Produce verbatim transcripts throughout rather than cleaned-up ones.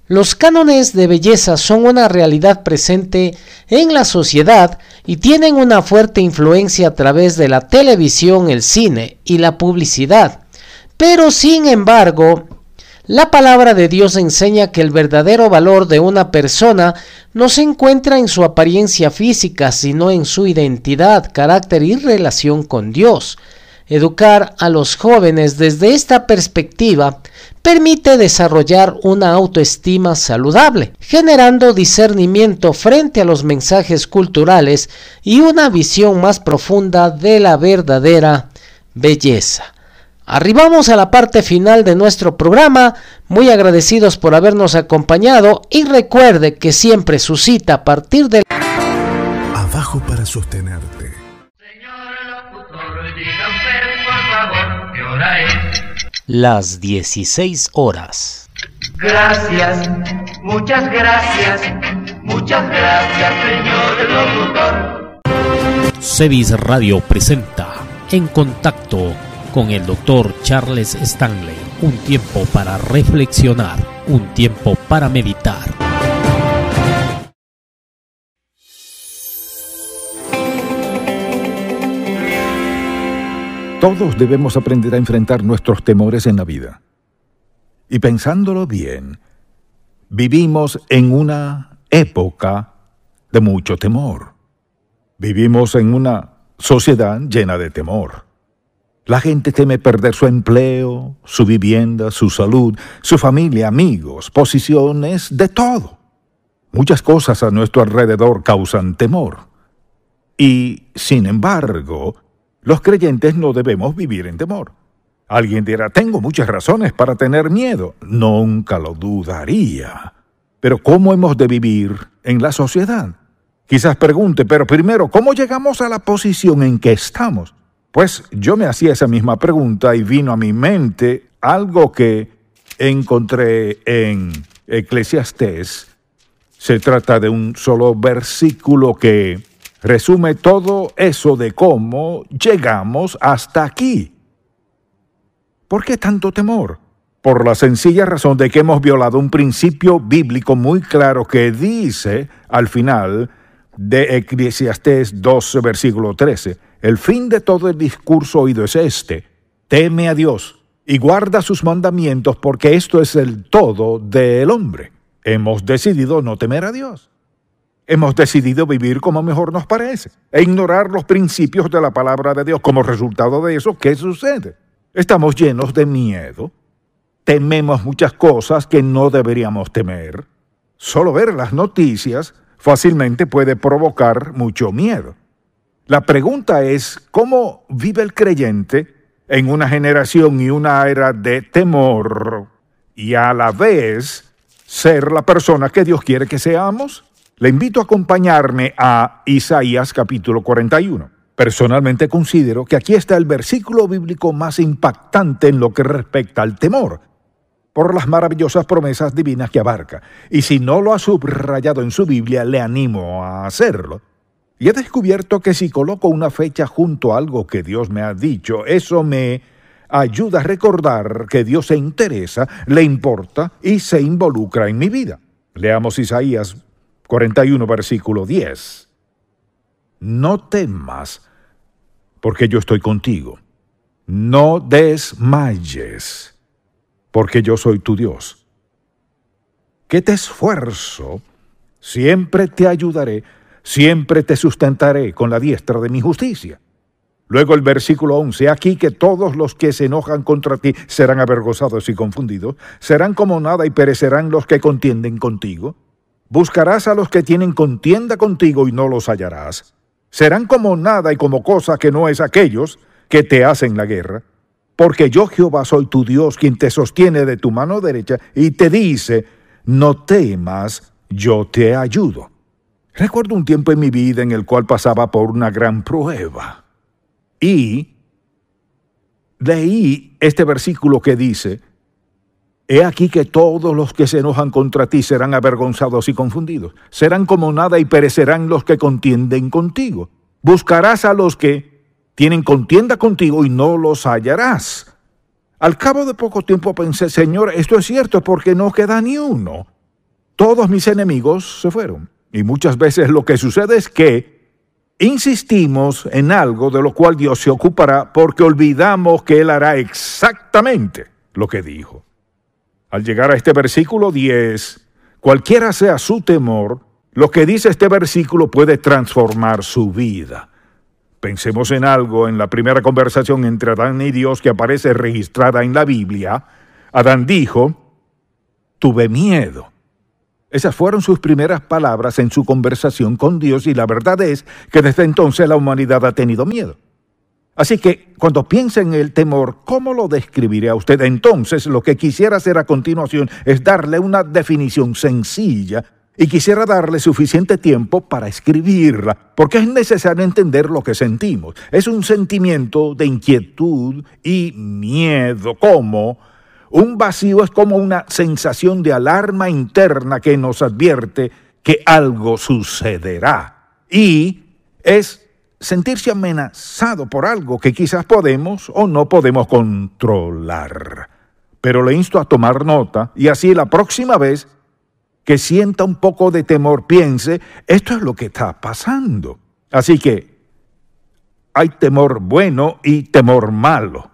Los cánones de belleza son una realidad presente en la sociedad y tienen una fuerte influencia a través de la televisión, el cine y la publicidad. Pero sin embargo, la palabra de Dios enseña que el verdadero valor de una persona no se encuentra en su apariencia física, sino en su identidad, carácter y relación con Dios. Educar a los jóvenes desde esta perspectiva permite desarrollar una autoestima saludable, generando discernimiento frente a los mensajes culturales y una visión más profunda de la verdadera belleza. Arribamos a la parte final de nuestro programa, muy agradecidos por habernos acompañado y recuerde que siempre su cita a partir de... Abajo para sostenerte. Señor locutor, diga usted por favor qué hora es. Las dieciséis horas. Gracias, muchas gracias, muchas gracias, señor locutor. Cevis Radio presenta En Contacto con el doctor Charles Stanley. Un tiempo para reflexionar, un tiempo para meditar. Todos debemos aprender a enfrentar nuestros temores en la vida. Y pensándolo bien, vivimos en una época de mucho temor. Vivimos en una sociedad llena de temor. La gente teme perder su empleo, su vivienda, su salud, su familia, amigos, posiciones, de todo. Muchas cosas a nuestro alrededor causan temor. Y, sin embargo, los creyentes no debemos vivir en temor. Alguien dirá, tengo muchas razones para tener miedo. Nunca lo dudaría. Pero ¿cómo hemos de vivir en la sociedad? Quizás pregunte, pero primero, ¿cómo llegamos a la posición en que estamos? Pues yo me hacía esa misma pregunta y vino a mi mente algo que encontré en Eclesiastés. Se trata de un solo versículo que resume todo eso de cómo llegamos hasta aquí. ¿Por qué tanto temor? Por la sencilla razón de que hemos violado un principio bíblico muy claro que dice al final de Eclesiastés doce, versículo trece, el fin de todo el discurso oído es este: teme a Dios y guarda sus mandamientos, porque esto es el todo del hombre. Hemos decidido no temer a Dios. Hemos decidido vivir como mejor nos parece e ignorar los principios de la palabra de Dios. Como resultado de eso, ¿qué sucede? Estamos llenos de miedo. Tememos muchas cosas que no deberíamos temer. Solo ver las noticias fácilmente puede provocar mucho miedo. La pregunta es, ¿cómo vive el creyente en una generación y una era de temor y a la vez ser la persona que Dios quiere que seamos? Le invito a acompañarme a Isaías capítulo cuarenta y uno. Personalmente considero que aquí está el versículo bíblico más impactante en lo que respecta al temor, por las maravillosas promesas divinas que abarca. Y si no lo ha subrayado en su Biblia, le animo a hacerlo. Y he descubierto que si coloco una fecha junto a algo que Dios me ha dicho, eso me ayuda a recordar que Dios se interesa, le importa y se involucra en mi vida. Leamos Isaías cuarenta y uno, versículo diez. No temas, porque yo estoy contigo. No desmayes, porque yo soy tu Dios. Que te esfuerzo, siempre te ayudaré, siempre te sustentaré con la diestra de mi justicia. Luego el versículo once, aquí que todos los que se enojan contra ti serán avergonzados y confundidos, serán como nada y perecerán los que contienden contigo. Buscarás a los que tienen contienda contigo y no los hallarás. Serán como nada y como cosa que no es aquellos que te hacen la guerra. Porque yo, Jehová, soy tu Dios, quien te sostiene de tu mano derecha y te dice, no temas, yo te ayudo. Recuerdo un tiempo en mi vida en el cual pasaba por una gran prueba. Y leí este versículo que dice, he aquí que todos los que se enojan contra ti serán avergonzados y confundidos. Serán como nada y perecerán los que contienden contigo. Buscarás a los que tienen contienda contigo y no los hallarás. Al cabo de poco tiempo pensé, Señor, esto es cierto porque no queda ni uno. todos mis enemigos se fueron. Y muchas veces lo que sucede es que insistimos en algo de lo cual Dios se ocupará porque olvidamos que Él hará exactamente lo que dijo. Al llegar a este versículo diez, cualquiera sea su temor, lo que dice este versículo puede transformar su vida. Pensemos en algo en la primera conversación entre Adán y Dios que aparece registrada en la Biblia. Adán dijo, tuve miedo. Esas fueron sus primeras palabras en su conversación con Dios y la verdad es que desde entonces la humanidad ha tenido miedo. Así que cuando piensa en el temor, ¿cómo lo describiré a usted? Entonces lo que quisiera hacer a continuación es darle una definición sencilla y quisiera darle suficiente tiempo para escribirla, porque es necesario entender lo que sentimos. Es un sentimiento de inquietud y miedo, como un vacío, es como una sensación de alarma interna que nos advierte que algo sucederá. Y es sentirse amenazado por algo que quizás podemos o no podemos controlar. Pero le insto a tomar nota y así la próxima vez que sienta un poco de temor, piense, esto es lo que está pasando. Así que hay temor bueno y temor malo.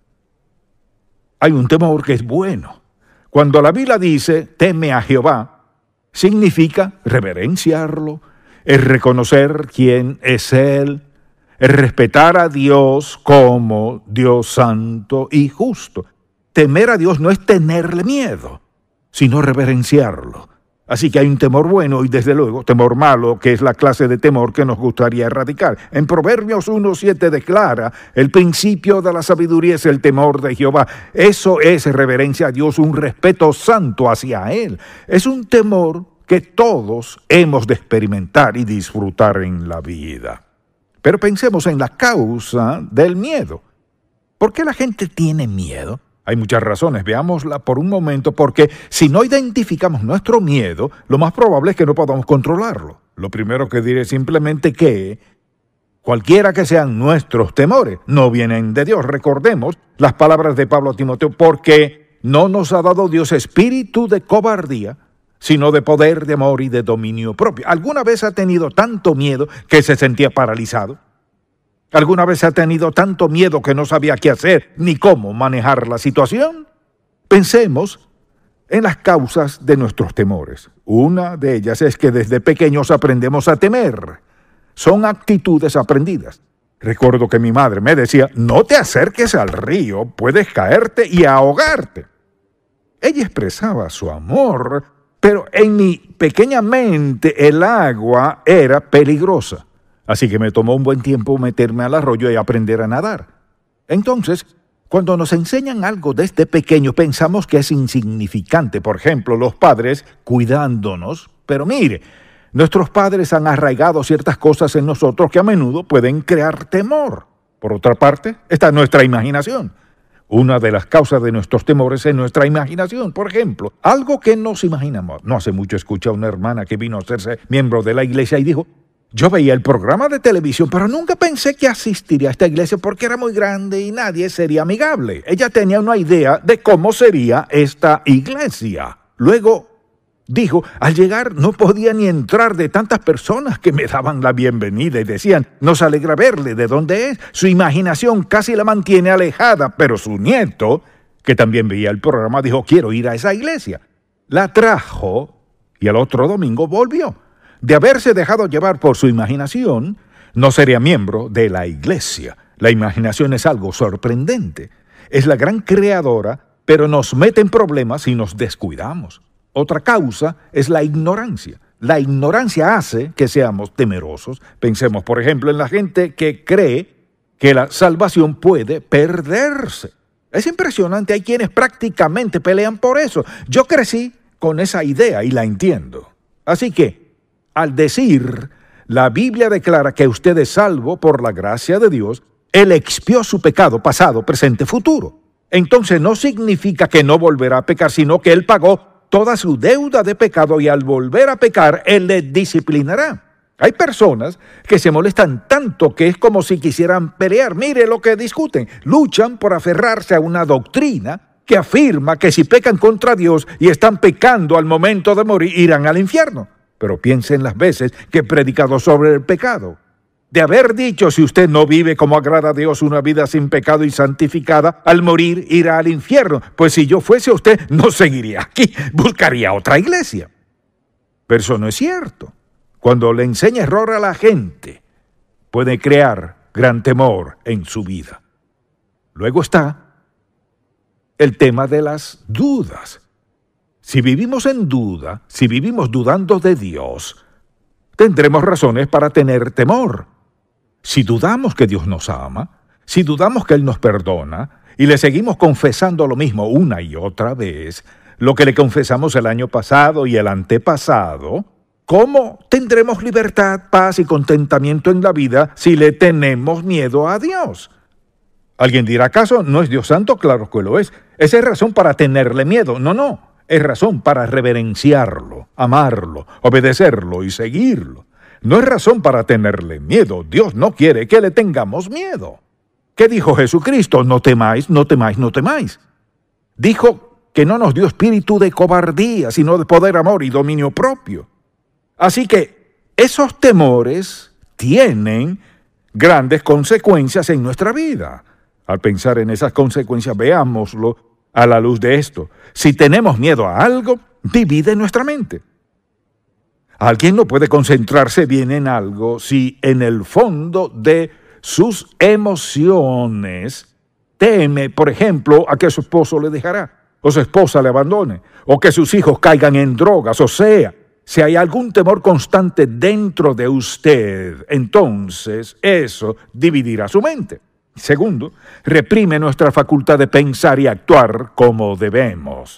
Hay un temor que es bueno. Cuando la Biblia dice, teme a Jehová, significa reverenciarlo, es reconocer quién es Él, es respetar a Dios como Dios santo y justo. Temer a Dios no es tenerle miedo, sino reverenciarlo. Así que hay un temor bueno y desde luego temor malo, que es la clase de temor que nos gustaría erradicar. En Proverbios uno siete declara, el principio de la sabiduría es el temor de Jehová. Eso es reverencia a Dios, un respeto santo hacia Él. Es un temor que todos hemos de experimentar y disfrutar en la vida. Pero pensemos en la causa del miedo. ¿Por qué la gente tiene miedo? Hay muchas razones, veámosla por un momento, porque si no identificamos nuestro miedo, lo más probable es que no podamos controlarlo. Lo primero que diré es simplemente que cualquiera que sean nuestros temores, no vienen de Dios. Recordemos las palabras de Pablo a Timoteo, porque no nos ha dado Dios espíritu de cobardía, sino de poder, de amor y de dominio propio. ¿Alguna vez ha tenido tanto miedo que se sentía paralizado? ¿Alguna vez ha tenido tanto miedo que no sabía qué hacer ni cómo manejar la situación? Pensemos en las causas de nuestros temores. Una de ellas es que desde pequeños aprendemos a temer. Son actitudes aprendidas. Recuerdo que mi madre me decía, no te acerques al río, puedes caerte y ahogarte. Ella expresaba su amor, pero en mi pequeña mente el agua era peligrosa. Así que me tomó un buen tiempo meterme al arroyo y aprender a nadar. Entonces, cuando nos enseñan algo desde pequeño, pensamos que es insignificante. Por ejemplo, los padres cuidándonos. Pero mire, nuestros padres han arraigado ciertas cosas en nosotros que a menudo pueden crear temor. Por otra parte, está nuestra imaginación. Una de las causas de nuestros temores es nuestra imaginación. Por ejemplo, algo que nos imaginamos. No hace mucho escuché a una hermana que vino a hacerse miembro de la iglesia y dijo, yo veía el programa de televisión, pero nunca pensé que asistiría a esta iglesia porque era muy grande y nadie sería amigable. Ella tenía una idea de cómo sería esta iglesia. Luego dijo, al llegar no podía ni entrar de tantas personas que me daban la bienvenida y decían, nos alegra verle, ¿de dónde es? Su imaginación casi la mantiene alejada, pero su nieto, que también veía el programa, dijo, quiero ir a esa iglesia. La trajo y al otro domingo volvió. De haberse dejado llevar por su imaginación, no sería miembro de la iglesia. La imaginación es algo sorprendente. Es la gran creadora, pero nos mete en problemas si nos descuidamos. Otra causa es la ignorancia. La ignorancia hace que seamos temerosos. Pensemos, por ejemplo, en la gente que cree que la salvación puede perderse. Es impresionante, hay quienes prácticamente pelean por eso. Yo crecí con esa idea y la entiendo. Así que, al decir, la Biblia declara que usted es salvo por la gracia de Dios, Él expió su pecado pasado, presente, futuro. Entonces no significa que no volverá a pecar, sino que Él pagó toda su deuda de pecado y al volver a pecar, Él le disciplinará. Hay personas que se molestan tanto que es como si quisieran pelear. Mire lo que discuten. Luchan por aferrarse a una doctrina que que afirma que si pecan contra Dios y están pecando al momento de morir, irán al infierno. Pero piensen las veces que he predicado sobre el pecado. De haber dicho, si usted no vive como agrada a Dios, una vida sin pecado y santificada, al morir irá al infierno. Pues si yo fuese usted, no seguiría aquí, buscaría otra iglesia. Pero eso no es cierto. Cuando le enseña error a la gente, puede crear gran temor en su vida. Luego está el tema de las dudas. Si vivimos en duda, si vivimos dudando de Dios, tendremos razones para tener temor. Si dudamos que Dios nos ama, si dudamos que Él nos perdona, y le seguimos confesando lo mismo una y otra vez, lo que le confesamos el año pasado y el antepasado, ¿cómo tendremos libertad, paz y contentamiento en la vida si le tenemos miedo a Dios? Alguien dirá, ¿acaso no es Dios santo? Claro que lo es. Esa es razón para tenerle miedo. No, no, es razón para reverenciarlo, amarlo, obedecerlo y seguirlo. No es razón para tenerle miedo. Dios no quiere que le tengamos miedo. ¿Qué dijo Jesucristo? No temáis, no temáis, no temáis. Dijo que no nos dio espíritu de cobardía, sino de poder, amor y dominio propio. Así que esos temores tienen grandes consecuencias en nuestra vida. Al pensar en esas consecuencias, veámoslo a la luz de esto. Si tenemos miedo a algo, divide nuestra mente. Alguien no puede concentrarse bien en algo si en el fondo de sus emociones teme, por ejemplo, a que su esposo le dejará, o su esposa le abandone, o que sus hijos caigan en drogas. O sea, si hay algún temor constante dentro de usted, entonces eso dividirá su mente. Segundo, reprime nuestra facultad de pensar y actuar como debemos.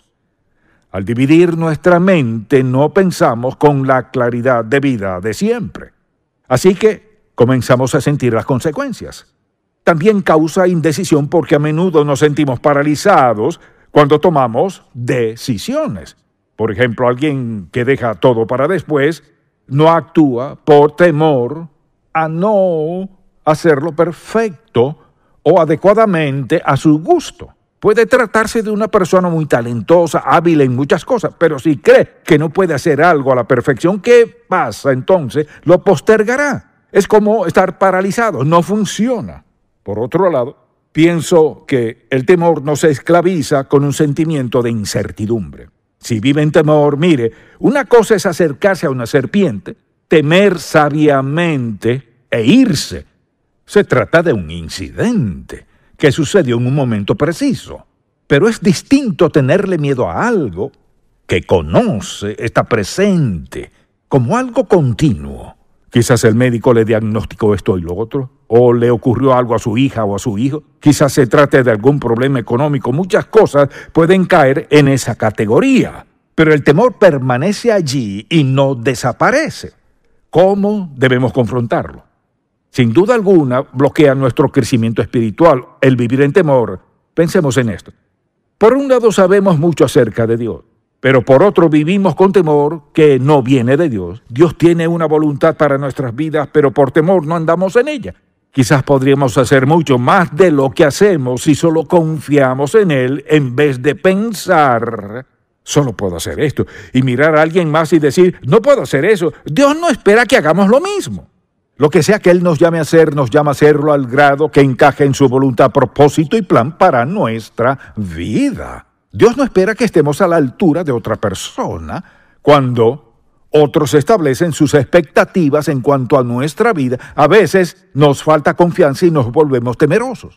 Al dividir nuestra mente, no pensamos con la claridad debida de siempre. Así que comenzamos a sentir las consecuencias. También causa indecisión porque a menudo nos sentimos paralizados cuando tomamos decisiones. Por ejemplo, alguien que deja todo para después no actúa por temor a no hacerlo perfecto o adecuadamente a su gusto. Puede tratarse de una persona muy talentosa, hábil en muchas cosas, pero si cree que no puede hacer algo a la perfección, ¿qué pasa entonces? Lo postergará. Es como estar paralizado, no funciona. Por otro lado, pienso que el temor nos esclaviza con un sentimiento de incertidumbre. Si vive en temor, mire, una cosa es acercarse a una serpiente, temer sabiamente e irse. Se trata de un incidente que sucedió en un momento preciso. Pero es distinto tenerle miedo a algo que conoce, está presente, como algo continuo. Quizás el médico le diagnosticó esto y lo otro, o le ocurrió algo a su hija o a su hijo. Quizás se trate de algún problema económico. Muchas cosas pueden caer en esa categoría. Pero el temor permanece allí y no desaparece. ¿Cómo debemos confrontarlo? Sin duda alguna, bloquea nuestro crecimiento espiritual el vivir en temor. Pensemos en esto. Por un lado sabemos mucho acerca de Dios, pero por otro vivimos con temor que no viene de Dios. Dios tiene una voluntad para nuestras vidas, pero por temor no andamos en ella. Quizás podríamos hacer mucho más de lo que hacemos si solo confiamos en Él en vez de pensar, solo puedo hacer esto, y mirar a alguien más y decir, no puedo hacer eso. Dios no espera que hagamos lo mismo. Lo que sea que Él nos llame a hacer, nos llama a hacerlo al grado que encaje en su voluntad, propósito y plan para nuestra vida. Dios no espera que estemos a la altura de otra persona cuando otros establecen sus expectativas en cuanto a nuestra vida. A veces nos falta confianza y nos volvemos temerosos.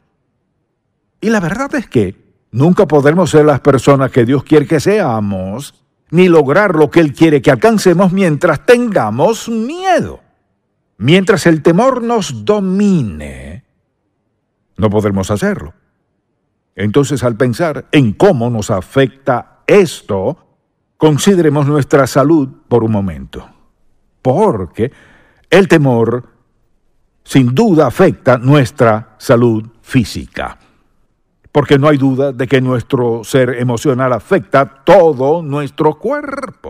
Y la verdad es que nunca podremos ser las personas que Dios quiere que seamos, ni lograr lo que Él quiere que alcancemos mientras tengamos miedo. Mientras el temor nos domine, no podremos hacerlo. Entonces, al pensar en cómo nos afecta esto, consideremos nuestra salud por un momento. Porque el temor, sin duda, afecta nuestra salud física. Porque no hay duda de que nuestro ser emocional afecta todo nuestro cuerpo.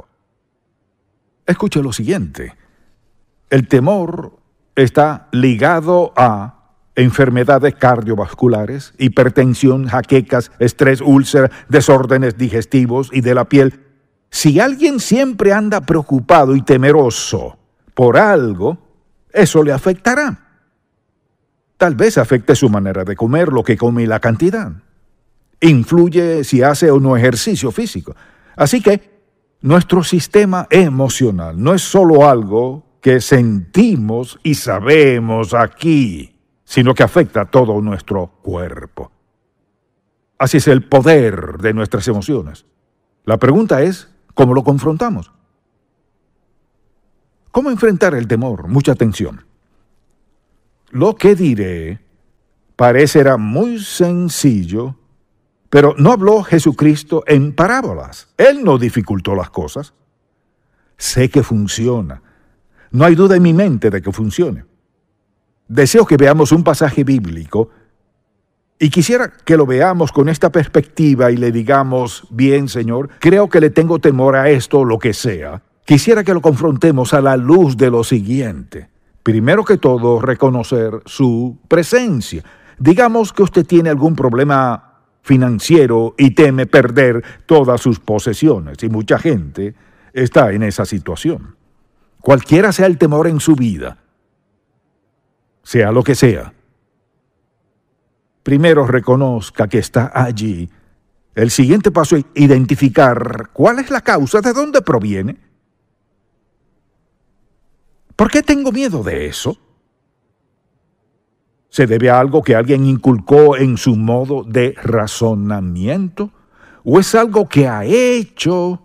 Escuche lo siguiente. El temor está ligado a enfermedades cardiovasculares, hipertensión, jaquecas, estrés, úlceras, desórdenes digestivos y de la piel. Si alguien siempre anda preocupado y temeroso por algo, eso le afectará. Tal vez afecte su manera de comer, lo que come y la cantidad. Influye si hace o no ejercicio físico. Así que nuestro sistema emocional no es solo algo que sentimos y sabemos aquí, sino que afecta a todo nuestro cuerpo. Así es el poder de nuestras emociones. La pregunta es, ¿cómo lo confrontamos? ¿Cómo enfrentar el temor? Mucha atención. Lo que diré parecerá muy sencillo, pero no habló Jesucristo en parábolas. Él no dificultó las cosas. Sé que funciona. No hay duda en mi mente de que funcione. Deseo que veamos un pasaje bíblico y quisiera que lo veamos con esta perspectiva y le digamos, bien, Señor, creo que le tengo temor a esto, lo que sea. Quisiera que lo confrontemos a la luz de lo siguiente. Primero que todo, reconocer su presencia. Digamos que usted tiene algún problema financiero y teme perder todas sus posesiones, y mucha gente está en esa situación. Cualquiera sea el temor en su vida, sea lo que sea, primero reconozca que está allí. El siguiente paso es identificar cuál es la causa, de dónde proviene. ¿Por qué tengo miedo de eso? ¿Se debe a algo que alguien inculcó en su modo de razonamiento? ¿O es algo que ha hecho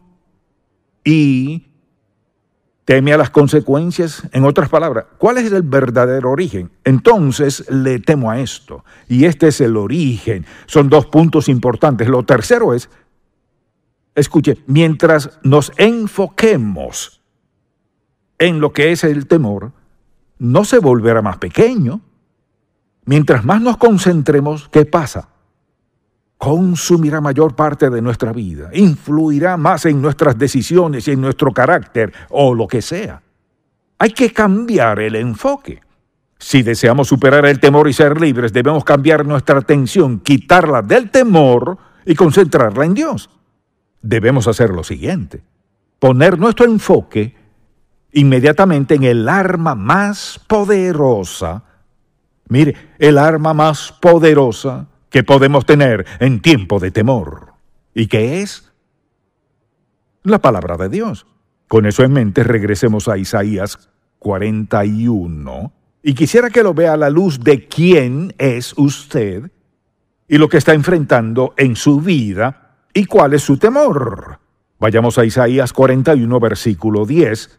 y teme a las consecuencias? En otras palabras, ¿cuál es el verdadero origen? Entonces le temo a esto. Y este es el origen. Son dos puntos importantes. Lo tercero es, escuche, mientras nos enfoquemos en lo que es el temor, no se volverá más pequeño. Mientras más nos concentremos, ¿qué pasa? Consumirá mayor parte de nuestra vida, influirá más en nuestras decisiones y en nuestro carácter, o lo que sea. Hay que cambiar el enfoque. Si deseamos superar el temor y ser libres, debemos cambiar nuestra atención, quitarla del temor y concentrarla en Dios. Debemos hacer lo siguiente: poner nuestro enfoque inmediatamente en el arma más poderosa. Mire, el arma más poderosa que podemos tener en tiempo de temor. ¿Y qué es? La palabra de Dios. Con eso en mente, regresemos a Isaías cuarenta y uno. Y quisiera que lo vea a la luz de quién es usted y lo que está enfrentando en su vida y cuál es su temor. Vayamos a Isaías cuarenta y uno, versículo diez.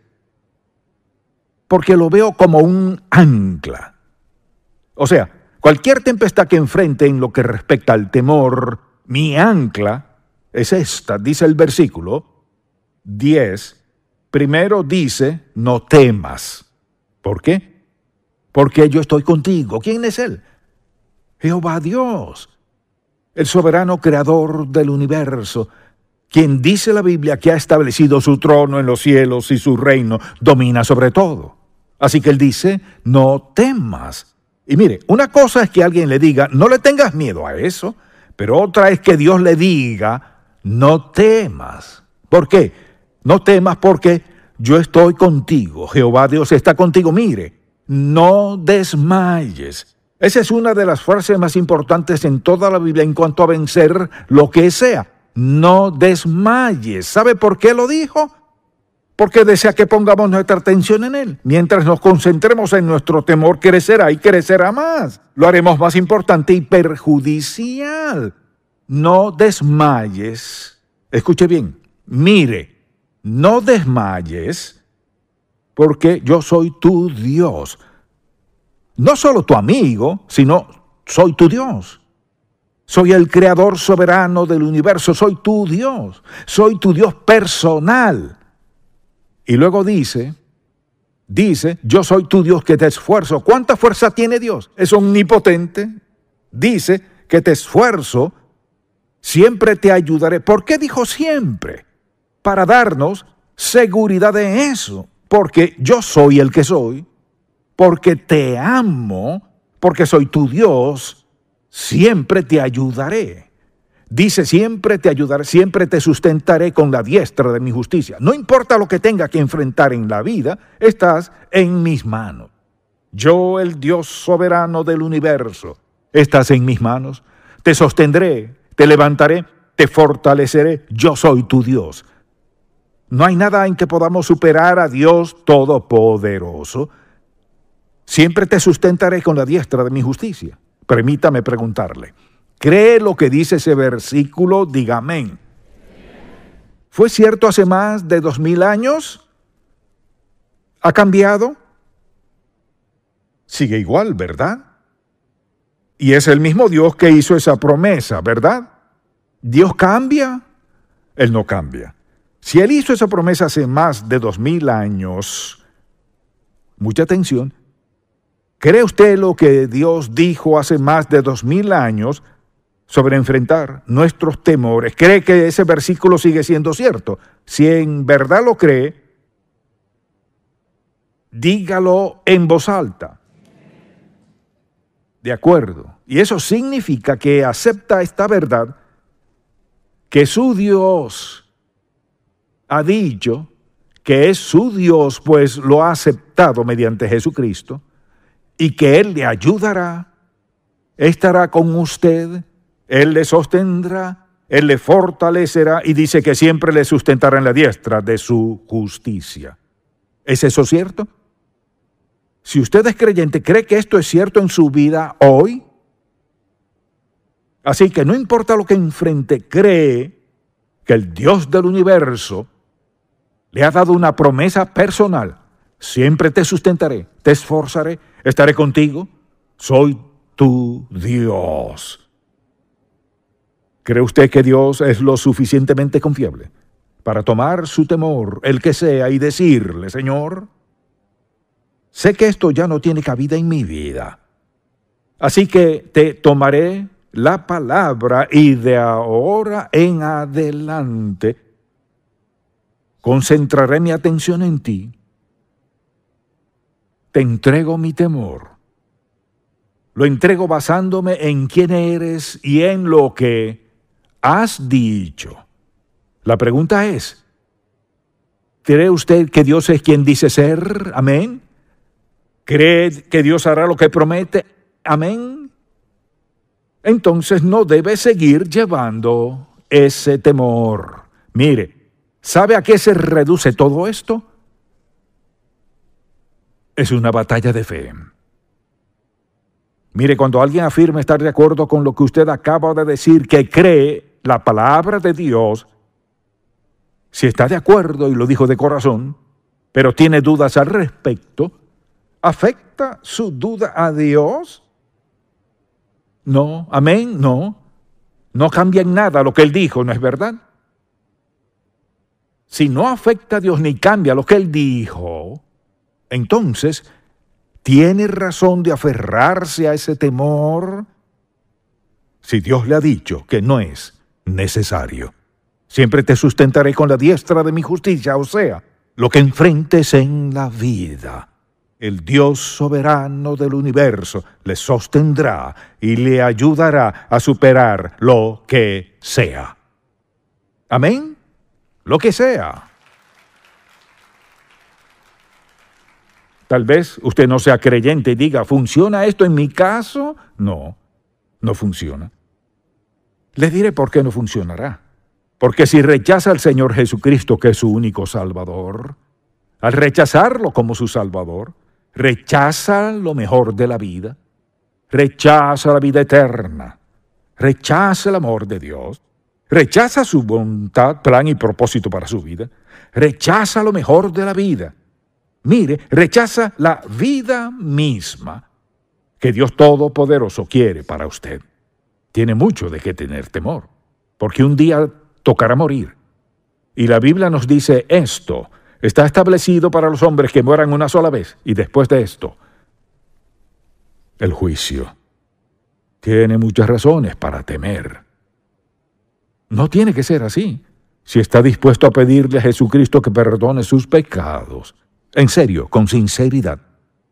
Porque lo veo como un ancla. O sea, cualquier tempestad que enfrente en lo que respecta al temor, mi ancla es esta, dice el versículo diez. Primero dice, no temas. ¿Por qué? Porque yo estoy contigo. ¿Quién es Él? Jehová Dios, el soberano creador del universo, quien dice la Biblia que ha establecido su trono en los cielos y su reino domina sobre todo. Así que Él dice, no temas. Y mire, una cosa es que alguien le diga, no le tengas miedo a eso, pero otra es que Dios le diga, no temas. ¿Por qué? No temas porque yo estoy contigo. Jehová Dios está contigo. Mire, no desmayes. Esa es una de las frases más importantes en toda la Biblia en cuanto a vencer lo que sea. No desmayes. ¿Sabe por qué lo dijo? Porque desea que pongamos nuestra atención en Él. Mientras nos concentremos en nuestro temor, crecerá y crecerá más. Lo haremos más importante y perjudicial. No desmayes. Escuche bien. Mire, no desmayes porque yo soy tu Dios. No solo tu amigo, sino soy tu Dios. Soy el creador soberano del universo. Soy tu Dios. Soy tu Dios personal. Y luego dice, dice, yo soy tu Dios que te esfuerzo. ¿Cuánta fuerza tiene Dios? Es omnipotente. Dice que te esfuerzo, siempre te ayudaré. ¿Por qué dijo siempre? Para darnos seguridad de eso. Porque yo soy el que soy, porque te amo, porque soy tu Dios, siempre te ayudaré. Dice, siempre te ayudaré, siempre te sustentaré con la diestra de mi justicia. No importa lo que tenga que enfrentar en la vida, estás en mis manos. Yo, el Dios soberano del universo, estás en mis manos. Te sostendré, te levantaré, te fortaleceré. Yo soy tu Dios. No hay nada en que podamos superar a Dios Todopoderoso. Siempre te sustentaré con la diestra de mi justicia. Permítame preguntarle, ¿cree lo que dice ese versículo? Diga amén. ¿Fue cierto hace más de dos mil años? ¿Ha cambiado? Sigue igual, ¿verdad? Y es el mismo Dios que hizo esa promesa, ¿verdad? ¿Dios cambia? Él no cambia. Si Él hizo esa promesa hace más de dos mil años, mucha atención, ¿cree usted lo que Dios dijo hace más de dos mil años sobre enfrentar nuestros temores? ¿Cree que ese versículo sigue siendo cierto? Si en verdad lo cree, dígalo en voz alta. De acuerdo. Y eso significa que acepta esta verdad, que su Dios ha dicho que es su Dios, pues lo ha aceptado mediante Jesucristo, y que Él le ayudará, estará con usted, Él le sostendrá, Él le fortalecerá, y dice que siempre le sustentará en la diestra de su justicia. ¿Es eso cierto? Si usted es creyente, ¿cree que esto es cierto en su vida hoy? Así que no importa lo que enfrente, cree que el Dios del universo le ha dado una promesa personal. Siempre te sustentaré, te esforzaré, estaré contigo. Soy tu Dios. ¿Cree usted que Dios es lo suficientemente confiable para tomar su temor, el que sea, y decirle, Señor, sé que esto ya no tiene cabida en mi vida, así que te tomaré la palabra y de ahora en adelante concentraré mi atención en ti. Te entrego mi temor. Lo entrego basándome en quién eres y en lo que has dicho. La pregunta es, ¿cree usted que Dios es quien dice ser? Amén. ¿Cree que Dios hará lo que promete? Amén. Entonces no debe seguir llevando ese temor. Mire, ¿sabe a qué se reduce todo esto? Es una batalla de fe. Mire, cuando alguien afirma estar de acuerdo con lo que usted acaba de decir, que cree la palabra de Dios, si está de acuerdo y lo dijo de corazón, pero tiene dudas al respecto, ¿afecta su duda a Dios? No, amén, no. No cambia en nada lo que Él dijo, ¿no es verdad? Si no afecta a Dios ni cambia lo que Él dijo, entonces tiene razón de aferrarse a ese temor si Dios le ha dicho que no es necesario. Siempre te sustentaré con la diestra de mi justicia, o sea, lo que enfrentes en la vida. El Dios soberano del universo le sostendrá y le ayudará a superar lo que sea. Amén. Lo que sea. Tal vez usted no sea creyente y diga, ¿funciona esto en mi caso? No, no funciona. Les diré por qué no funcionará. Porque si rechaza al Señor Jesucristo, que es su único Salvador, al rechazarlo como su Salvador, rechaza lo mejor de la vida, rechaza la vida eterna, rechaza el amor de Dios, rechaza su voluntad, plan y propósito para su vida, rechaza lo mejor de la vida. Mire, rechaza la vida misma que Dios Todopoderoso quiere para usted. Tiene mucho de qué tener temor, porque un día tocará morir. Y la Biblia nos dice esto: está establecido para los hombres que mueran una sola vez, y después de esto, el juicio. Tiene muchas razones para temer. No tiene que ser así, si está dispuesto a pedirle a Jesucristo que perdone sus pecados. En serio, con sinceridad.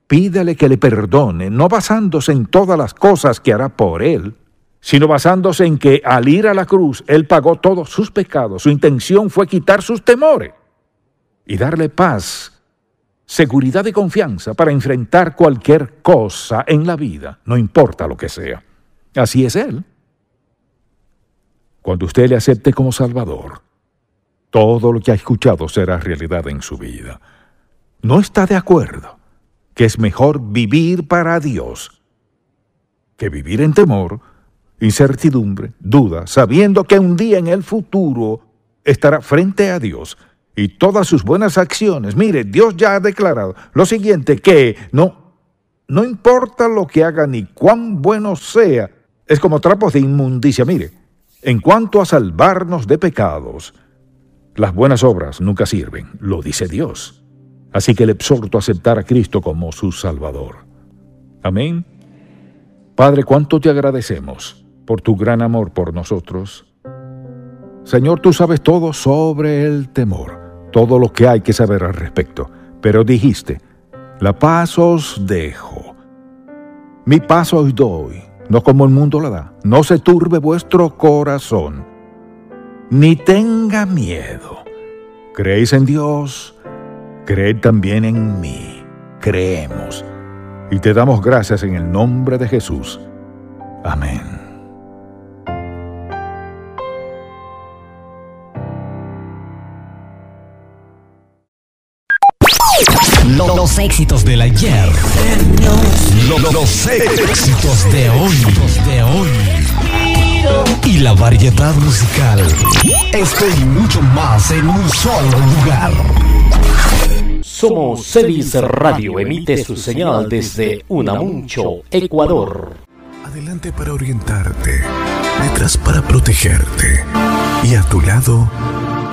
pídale que le perdone, no basándose en todas las cosas que hará por él, sino basándose en que al ir a la cruz, Él pagó todos sus pecados. Su intención fue quitar sus temores y darle paz, seguridad y confianza para enfrentar cualquier cosa en la vida, no importa lo que sea. Así es Él. Cuando usted le acepte como Salvador, todo lo que ha escuchado será realidad en su vida. ¿No está de acuerdo que es mejor vivir para Dios que vivir en temor, incertidumbre, duda, sabiendo que un día en el futuro estará frente a Dios y todas sus buenas acciones? Mire, Dios ya ha declarado lo siguiente, que no, no importa lo que haga ni cuán bueno sea, es como trapos de inmundicia. Mire, en cuanto a salvarnos de pecados, las buenas obras nunca sirven, lo dice Dios. Así que le exhorto a aceptar a Cristo como su Salvador. Amén. Padre, cuánto te agradecemos por tu gran amor por nosotros. Señor, tú sabes todo sobre el temor, todo lo que hay que saber al respecto. Pero dijiste, la paz os dejo, mi paz os doy, no como el mundo la da. No se turbe vuestro corazón, ni tenga miedo. ¿Creéis en Dios? Creed también en mí. Creemos. Y te damos gracias en el nombre de Jesús. Amén. Los, los éxitos del ayer. Los, los éxitos de hoy. De hoy. Y la variedad musical. Esto y mucho más en un solo lugar. Somos Cedis Radio, emite su señal desde Unamuncho, Ecuador. Adelante para orientarte, detrás para protegerte y a tu lado